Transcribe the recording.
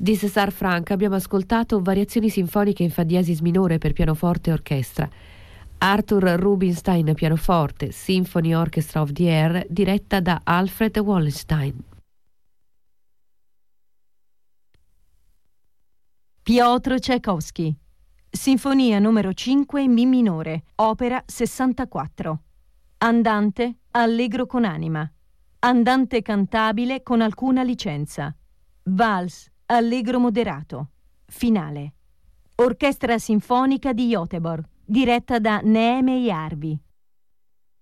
Di César Franck abbiamo ascoltato variazioni sinfoniche in fa diesis minore per pianoforte e orchestra. Arthur Rubinstein pianoforte, Symphony Orchestra of the Air, diretta da Alfred Wallenstein. Piotr Tchaikovsky, Sinfonia numero 5 in Mi minore, opera 64. Andante, allegro con anima. Andante cantabile con alcuna licenza. Vals, allegro moderato. Finale. Orchestra sinfonica di Göteborg, diretta da Neeme Järvi.